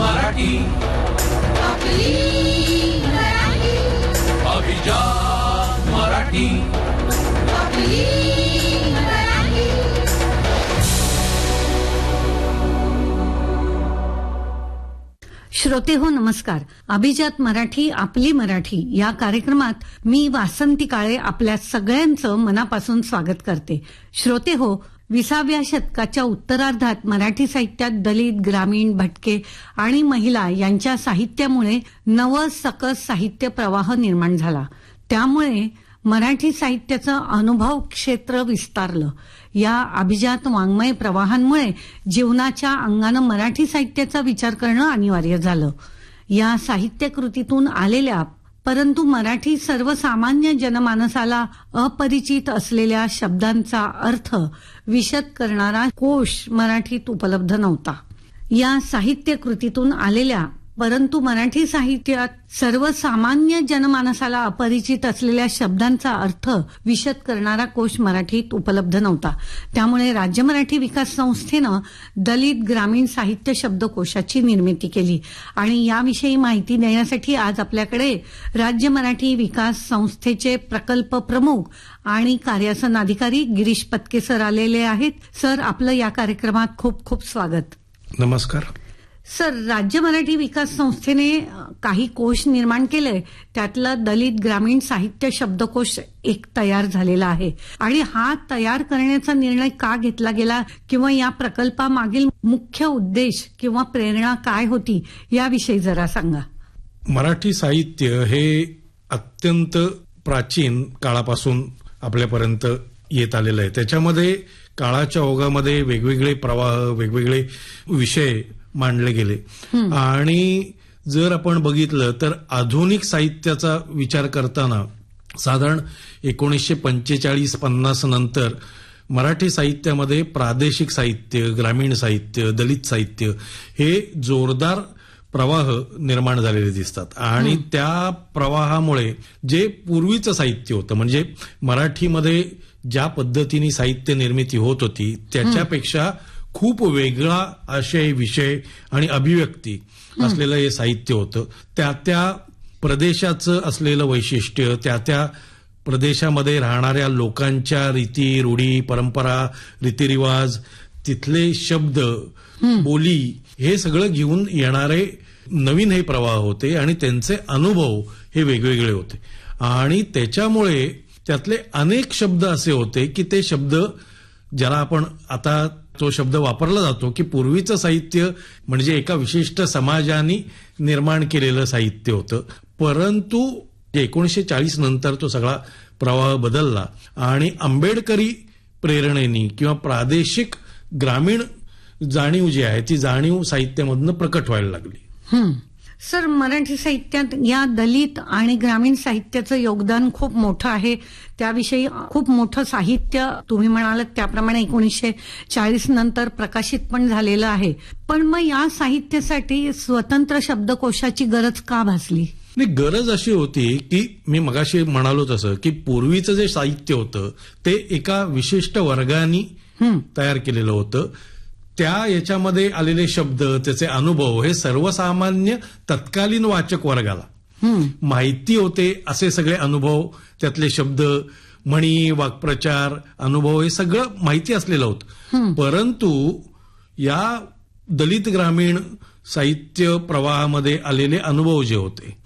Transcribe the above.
मराठी आपली मराठी अभिजात मराठी आपली मराठी. श्रोते हो नमस्कार. अभिजात मराठी आपली मराठी या कार्यक्रमात मी वासंती काळे आपल्या सगळ्यांचं मनापासून स्वागत करते. श्रोते हो, 20व्या शतकाच्या उत्तरार्धात मराठी साहित्यात दलित, ग्रामीण, भटके आणि महिला यांच्या साहित्यामुळे नवं सकस साहित्य प्रवाह निर्माण झाला. त्यामुळे मराठी साहित्याचं अनुभव क्षेत्र विस्तारलं. या अभिजात वाङ्मय प्रवाहांमुळे जीवनाच्या अंगानं मराठी साहित्याचा विचार करणं अनिवार्य झालं. या साहित्यकृतीतून आलेल्या परंतु मराठी सर्वसामान्य जनमानसाला अपरिचित असलेल्या शब्दांचा अर्थ विशद करणारा कोश मराठीत उपलब्ध नव्हता. या साहित्यकृतीतून आलेल्या परंतु मराठी साहित्यात सर्वसामान्य जनमानसाला अपरिचित असलेल्या शब्दांचा अर्थ विशद करणारा कोश मराठीत उपलब्ध नव्हता. त्यामुळे राज्य मराठी विकास संस्थेनं दलित ग्रामीण साहित्य शब्दकोशाची निर्मिती केली आणि याविषयी माहिती देण्यासाठी आज आपल्याकडे राज्य मराठी विकास संस्थेचे प्रकल्प प्रमुख आणि कार्यासन अधिकारी गिरीश पत्के सर आलेले आहेत. सर, आपलं या कार्यक्रमात खूप खूप स्वागत. नमस्कार सर, राज्य मराठी विकास संस्थेने काही कोश निर्माण केले. त्यातला दलित ग्रामीण साहित्य शब्दकोश एक तयार झालेला आहे आणि हा तयार करण्याचा निर्णय का घेतला गेला किंवा या प्रकल्पामागील मुख्य उद्देश किंवा प्रेरणा काय होती याविषयी जरा सांगा. मराठी साहित्य हे अत्यंत प्राचीन काळापासून आपल्यापर्यंत येत आलेलं आहे. त्याच्यामध्ये काळाच्या ओघामध्ये वेगवेगळे प्रवाह, वेगवेगळे विषय मांडले गेले आणि जर आपण बघितलं तर आधुनिक साहित्याचा विचार करताना साधारण 1945-50 नंतर मराठी साहित्यामध्ये प्रादेशिक साहित्य, ग्रामीण साहित्य, दलित साहित्य हे जोरदार प्रवाह निर्माण झालेले दिसतात आणि त्या प्रवाहामुळे जे पूर्वीचं साहित्य होतं म्हणजे मराठीमध्ये ज्या पद्धतीने साहित्य निर्मिती होत होती त्याच्यापेक्षा खूप वेगळा आशय, विषय आणि अभिव्यक्ती असलेलं हे साहित्य होतं. त्या प्रदेशाचं असलेलं वैशिष्ट्य, त्या प्रदेशामध्ये राहणाऱ्या लोकांच्या रीती, रूढी, परंपरा, रीतिरिवाज, तिथले शब्द, बोली हे सगळं घेऊन येणारे नवीन हे प्रवाह होते आणि त्यांचे अनुभव हे वेगवेगळे होते आणि त्याच्यामुळे त्यातले अनेक शब्द असे होते की ते शब्द ज्याला आपण आता तो शब्द वापरला जातो की पूर्वीचं साहित्य म्हणजे एका विशिष्ट समाजाने निर्माण केलेलं साहित्य होतं. परंतु 1940 नंतर तो सगळा प्रवाह बदलला आणि आंबेडकरी प्रेरणेनी किंवा प्रादेशिक ग्रामीण जाणीव जी आहे ती जाणीव साहित्यामधून प्रकट व्हायला लागली. सर, मराठी साहित्यात या दलित आणि ग्रामीण साहित्याचं योगदान खूप मोठं आहे. त्याविषयी खूप मोठं साहित्य तुम्ही म्हणालात त्याप्रमाणे 1940 नंतर प्रकाशित पण झालेलं आहे. पण मग या साहित्यासाठी स्वतंत्र शब्दकोशाची गरज का भासली? गरज अशी होती की मी मगाशी म्हणालो तसं की पूर्वीचं जे साहित्य होतं ते एका विशिष्ट वर्गाने तयार केलेलं होतं. त्या याच्यामध्ये आलेले शब्द, त्याचे अनुभव हे सर्वसामान्य तत्कालीन वाचक वर्गाला माहिती होते. असे सगळे अनुभव, त्यातले शब्द, म्हणी, वाक्प्रचार, अनुभव हे सगळं माहिती असलेलं होतं. परंतु या दलित ग्रामीण साहित्य प्रवाहामध्ये आलेले अनुभव जे होते